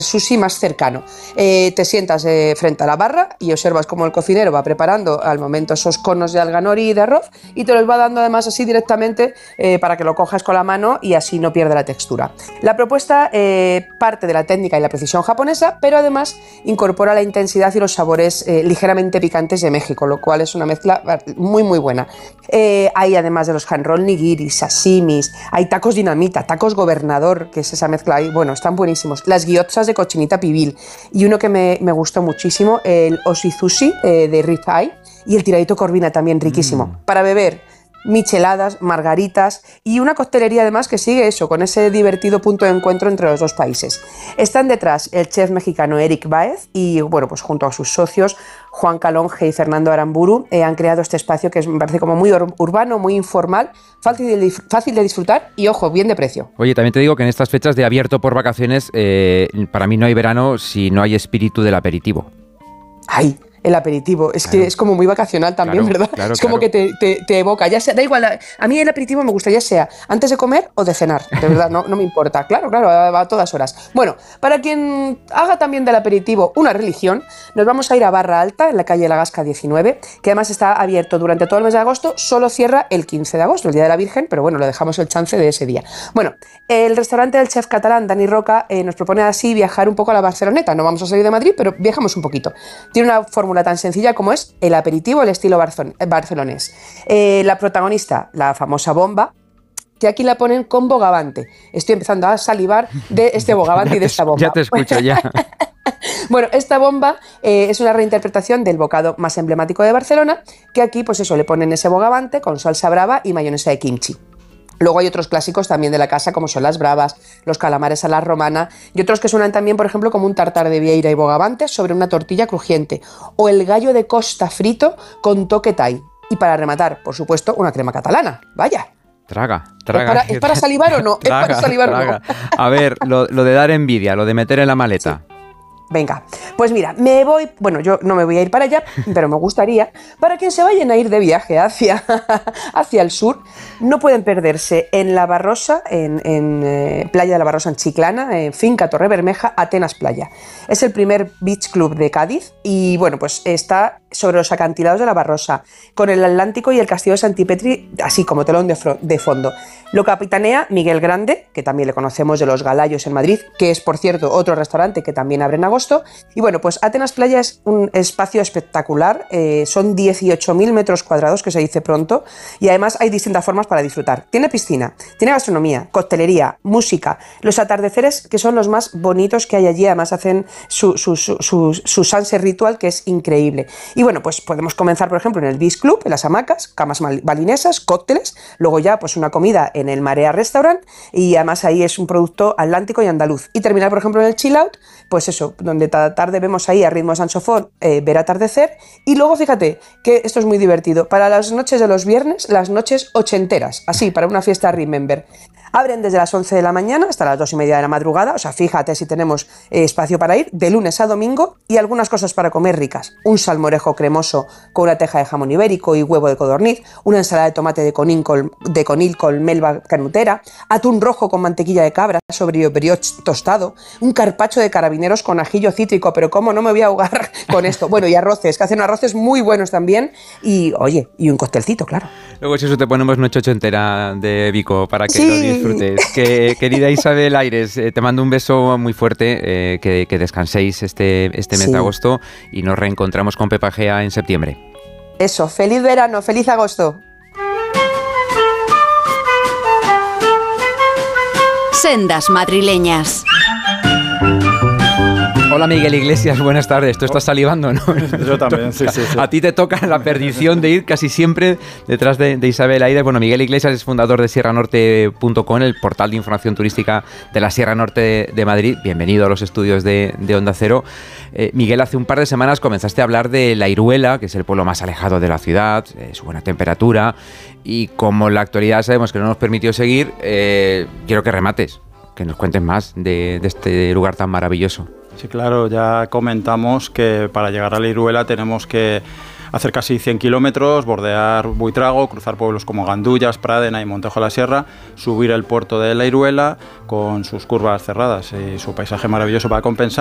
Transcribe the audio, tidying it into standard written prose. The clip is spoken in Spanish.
sushi más cercano. Te sientas frente a la barra y observas cómo el cocinero va preparando al momento esos conos de alga nori y de arroz y te los va dando además así directamente para que lo cojas con la mano y así no pierde la textura. La propuesta parte de la técnica y la precisión japonesa, pero además incorpora la intensidad y los sabores ligeramente picantes de México, lo cual es una mezcla muy muy buena. Hay además de los handroll nigiri, sashimis, hay tacos dinamita, tacos gobernador, que es esa mezcla ahí, bueno, están buenísimos. Las gyotzas de cochinita pibil y uno que me gustó muchísimo, el oshizushi de ribeye y el tiradito corvina también riquísimo. Para beber, micheladas, margaritas y una coctelería además que sigue eso, con ese divertido punto de encuentro entre los dos países. Están detrás el chef mexicano Eric Baez y bueno, pues junto a sus socios Juan Calonge y Fernando Aramburu han creado este espacio que me parece como muy urbano, muy informal, fácil de disfrutar y ojo, bien de precio. Oye, también te digo que en estas fechas de abierto por vacaciones, para mí no hay verano si no hay espíritu del aperitivo. ¡Ay! El aperitivo, es que es como muy vacacional también, ¿verdad? Es como que te evoca, ya sea, da igual, a mí el aperitivo me gusta ya sea antes de comer o de cenar, de verdad, no me importa, claro, va a todas horas. Bueno, para quien haga también del aperitivo una religión, nos vamos a ir a Barra Alta, en la calle La Gasca 19, que además está abierto durante todo el mes de agosto, solo cierra el 15 de agosto, el Día de la Virgen, pero bueno, le dejamos el chance de ese día. Bueno, el restaurante del chef catalán Dani Roca nos propone así viajar un poco a la Barceloneta, no vamos a salir de Madrid, pero viajamos un poquito. Tiene una fórmula tan sencilla como es el aperitivo al estilo barcelonés. La protagonista, la famosa bomba, que aquí la ponen con bogavante. Estoy empezando a salivar de este bogavante y de esta bomba. Ya te escucho, ya. Bueno, esta bomba es una reinterpretación del bocado más emblemático de Barcelona, que aquí, pues eso, le ponen ese bogavante con salsa brava y mayonesa de kimchi. Luego hay otros clásicos también de la casa, como son las bravas, los calamares a la romana y otros que suenan también, por ejemplo, como un tartar de vieira y bogavante sobre una tortilla crujiente o el gallo de costa frito con toque thai. Y para rematar, por supuesto, una crema catalana. ¡Vaya! Traga. ¿Es para salivar o no? Traga, ¿Es para salivar o no? A ver, lo de dar envidia, lo de meter en la maleta. Sí. Venga, pues mira, yo no me voy a ir para allá, pero me gustaría, para quien se vayan a ir de viaje hacia el sur, no pueden perderse en La Barrosa, en Playa de La Barrosa en Chiclana, en Finca Torrebermeja, Atenas Playa. Es el primer beach club de Cádiz y bueno, pues está sobre los acantilados de La Barrosa, con el Atlántico y el Castillo de Santipetri así como telón de fondo. Lo capitanea Miguel Grande, que también le conocemos de Los Galayos en Madrid, que es, por cierto, otro restaurante que también abre en agosto. Y bueno, pues Atenas Playa es un espacio espectacular, son 18.000 metros cuadrados, que se dice pronto, y además hay distintas formas para disfrutar. Tiene piscina, tiene gastronomía, coctelería, música, los atardeceres, que son los más bonitos que hay allí, además hacen su sunset ritual, que es increíble. Y bueno, pues podemos comenzar, por ejemplo, en el Beach Club, en las hamacas, camas balinesas, cócteles, luego ya pues una comida en el Marea Restaurant, y además ahí es un producto atlántico y andaluz. Y terminar, por ejemplo, en el Chill Out, pues eso, donde cada tarde vemos ahí a ritmo de saxofón ver atardecer. Y luego fíjate que esto es muy divertido, para las noches de los viernes, las noches ochenteras, así, para una fiesta Remember. Abren desde las 11 de la mañana hasta las 2:30 de la madrugada, o sea, fíjate si tenemos espacio para ir, de lunes a domingo, y algunas cosas para comer ricas. Un salmorejo cremoso con una teja de jamón ibérico y huevo de codorniz, una ensalada de tomate de conil con melva canutera, atún rojo con mantequilla de cabra sobre brioche tostado, un carpaccio de carabineros con ajillo cítrico, pero cómo no me voy a ahogar con esto. Bueno, y arroces, que hacen arroces muy buenos también, y oye, y un costelcito, claro. Luego si eso te ponemos noche ochentera de Vico para que sí. Lo disfrutes. Querida Isabel Aires, te mando un beso muy fuerte, que descanséis este mes de agosto y nos reencontramos con Pepa Gea en septiembre. Eso, feliz verano, feliz agosto. Sendas madrileñas. Hola Miguel Iglesias, buenas tardes. Tú estás salivando, ¿no? Yo también, sí. A ti te toca la perdición de ir casi siempre detrás de Isabel Aires. Bueno, Miguel Iglesias es fundador de sierranorte.com, el portal de información turística de la Sierra Norte de Madrid. Bienvenido a los estudios de Onda Cero. Miguel, hace un par de semanas comenzaste a hablar de La Iruela, que es el pueblo más alejado de la ciudad, su buena temperatura, y como la actualidad sabemos que no nos permitió seguir, quiero que remates, que nos cuentes más de este lugar tan maravilloso. Sí, claro, ya comentamos que para llegar a La Iruela tenemos que hacer casi 100 kilómetros, bordear Buitrago, cruzar pueblos como Gandullas, Pradena y Montejo de la Sierra, subir el puerto de La Iruela con sus curvas cerradas y su paisaje maravilloso para compensar.